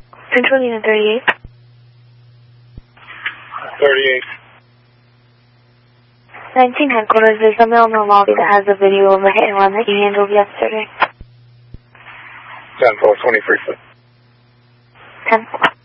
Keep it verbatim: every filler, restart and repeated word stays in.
Central Unit thirty-eight. thirty-eight. nineteen headquarters, there's a male in the lobby that has a video of a hit and run that you handled yesterday. ten four, twenty-three foot. ten four.